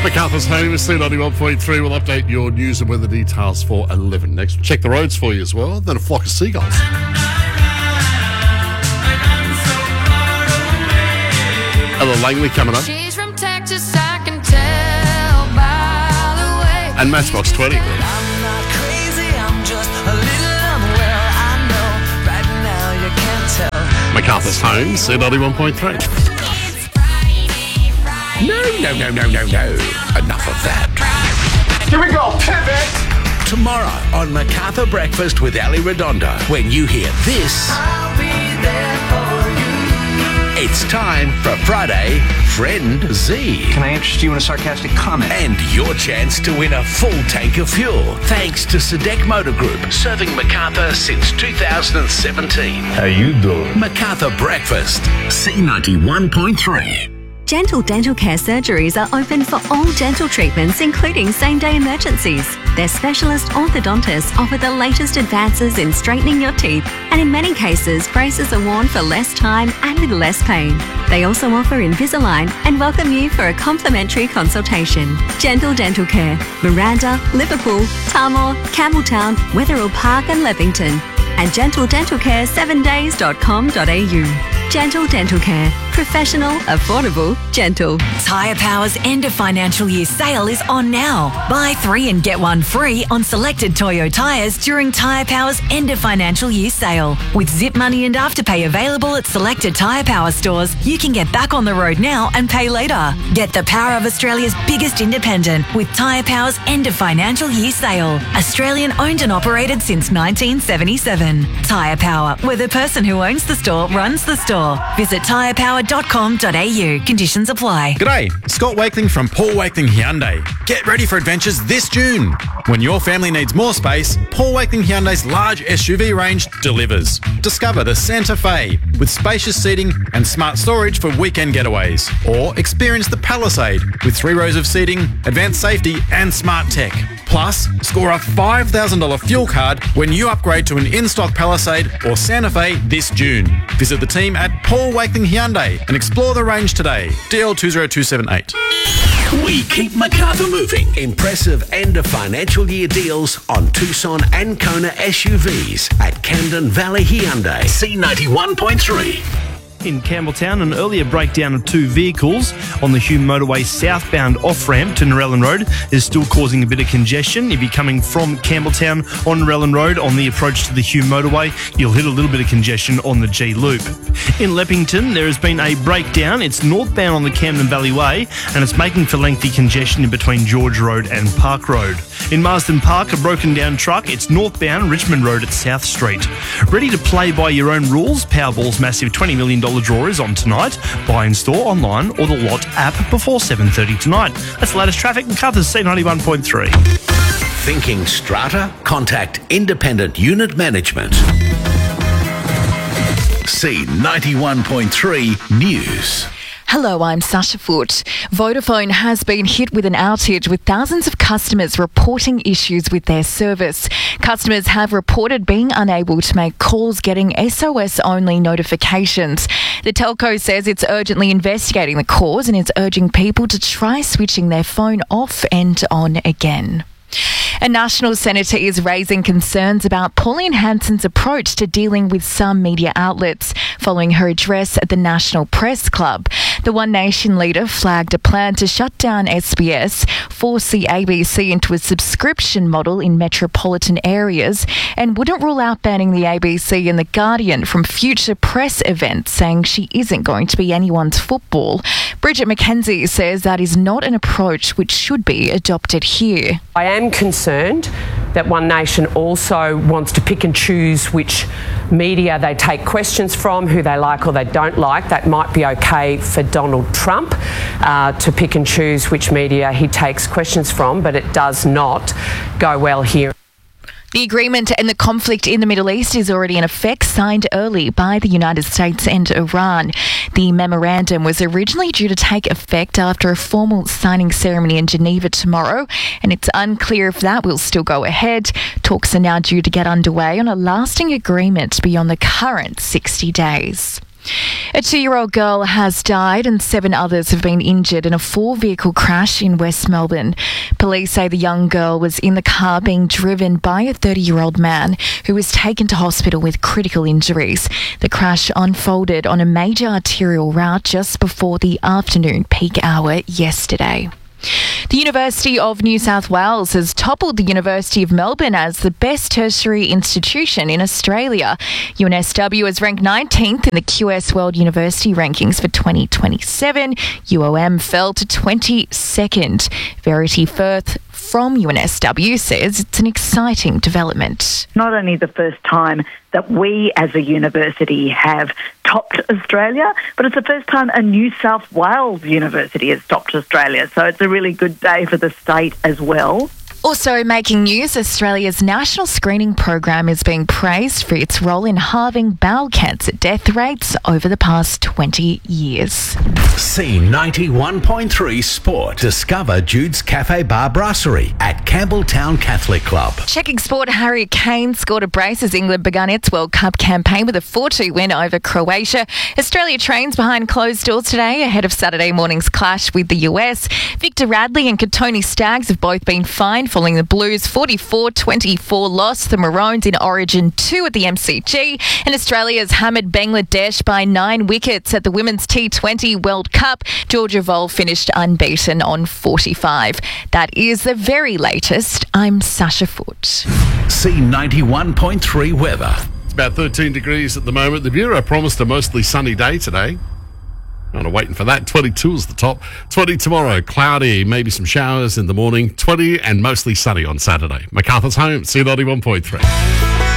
MacArthur's Home is C91.3. We'll update your news and weather details for 11. Next, we'll check the roads for you as well. Then a flock of seagulls. Ella Langley coming up. She's from Texas, I can tell by the way. And Matchbox 20. I'm not crazy, I'm just a little unwell. I know right now you can't tell. MacArthur's Home, C91.3. No. Enough of that. Here we go, pivot! Tomorrow on MacArthur Breakfast with Ali Redondo, when you hear this, I'll be there for you. it's time for Friday Friend Z. Can I interest you in a sarcastic comment? And your chance to win a full tank of fuel. Thanks to Sadek Motor Group, serving MacArthur since 2017. How you doing? MacArthur Breakfast, C91.3. Gentle Dental Care surgeries are open for all dental treatments, including same-day emergencies. Their specialist orthodontists offer the latest advances in straightening your teeth, and in many cases, braces are worn for less time and with less pain. They also offer Invisalign and welcome you for a complimentary consultation. Gentle Dental Care, Miranda, Liverpool, Tarmore, Campbelltown, Wetherill Park and Leppington, and gentledentalcare7days.com.au. Gentle Dental Care. Professional, affordable, gentle. Tyre Power's end of financial year sale is on now. Buy 3 and get 1 free on selected Toyo tyres during Tyre Power's end of financial year sale. With Zip Money and Afterpay available at selected Tyre Power stores, you can get back on the road now and pay later. Get the power of Australia's biggest independent with Tyre Power's end of financial year sale. Australian owned and operated since 1977. Tyre Power, where the person who owns the store runs the store. Visit tyrepower.com.au. Conditions apply. G'day, Scott Wakeling from Paul Wakeling Hyundai. Get ready for adventures this June. When your family needs more space, Paul Wakeling Hyundai's large SUV range delivers. Discover the Santa Fe with spacious seating and smart storage for weekend getaways. Or experience the Palisade with 3 rows of seating, advanced safety and smart tech. Plus, score a $5,000 fuel card when you upgrade to an in-stock Palisade or Santa Fe this June. Visit the team at Paul Wakeling Hyundai and explore the range today. DL 20278. We keep MacArthur moving. Impressive end of financial year deals on Tucson and Kona SUVs at Camden Valley Hyundai. C91.3. In Campbelltown, an earlier breakdown of 2 vehicles on the Hume Motorway southbound off-ramp to Narellan Road is still causing a bit of congestion. If you're coming from Campbelltown on Narellan Road on the approach to the Hume Motorway, you'll hit a little bit of congestion on the G Loop. In Leppington, there has been a breakdown. It's northbound on the Camden Valley Way, and it's making for lengthy congestion in between George Road and Park Road. In Marsden Park, a broken down truck. It's northbound Richmond Road at South Street. Ready to play by your own rules? Powerball's massive $20 million draw is on tonight. Buy in store, online or the Lot app before 7:30 tonight. That's the latest traffic. MacArthur's C91.3. Thinking strata? Contact Independent Unit Management. C91.3 News. Hello, I'm Sasha Foote. Vodafone has been hit with an outage with thousands of customers reporting issues with their service. Customers have reported being unable to make calls, getting SOS-only notifications. The telco says it's urgently investigating the cause and is urging people to try switching their phone off and on again. A national senator is raising concerns about Pauline Hanson's approach to dealing with some media outlets following her address at the National Press Club. The One Nation leader flagged a plan to shut down SBS, force the ABC into a subscription model in metropolitan areas, and wouldn't rule out banning the ABC and The Guardian from future press events, saying she isn't going to be anyone's football. Bridget McKenzie says that is not an approach which should be adopted here. I am concerned that One Nation also wants to pick and choose which media they take questions from, who they like or they don't like. That might be okay for Donald Trump to pick and choose which media he takes questions from, but it does not go well here. The agreement and the conflict in the Middle East is already in effect, signed early by the United States and Iran. The memorandum was originally due to take effect after a formal signing ceremony in Geneva tomorrow, and it's unclear if that will still go ahead. Talks are now due to get underway on a lasting agreement beyond the current 60 days. A 2-year-old girl has died and 7 others have been injured in a 4-vehicle crash in West Melbourne. Police say the young girl was in the car being driven by a 30-year-old man who was taken to hospital with critical injuries. The crash unfolded on a major arterial route just before the afternoon peak hour yesterday. The University of New South Wales has toppled the University of Melbourne as the best tertiary institution in Australia. UNSW is ranked 19th in the QS World University Rankings for 2027. UOM fell to 22nd. Verity Firth from UNSW says it's an exciting development. Not only the first time that we as a university have topped Australia, but it's the first time a New South Wales university has topped Australia. So it's a really good day for the state as well. Also making news, Australia's national screening program is being praised for its role in halving bowel cancer death rates over the past 20 years. C91.3 Sport. Discover Jude's Cafe Bar Brasserie at Campbelltown Catholic Club. Checking sport, Harry Kane scored a brace as England began its World Cup campaign with a 4-2 win over Croatia. Australia trains behind closed doors today ahead of Saturday morning's clash with the US. Victor Radley and Katoni Staggs have both been fined following the Blues' 44-24 loss. The Maroons in Origin 2 at the MCG. And Australia's hammered Bangladesh by 9 wickets at the Women's T20 World Cup. Georgia Voll finished unbeaten on 45. That is the very latest. I'm Sasha Foote. C91.3 weather. It's about 13 degrees at the moment. The Bureau promised a mostly sunny day today. Kind of waiting for that. 22 is the top. 20 tomorrow, cloudy, maybe some showers in the morning. 20 and mostly sunny on Saturday. MacArthur's home, C91.3.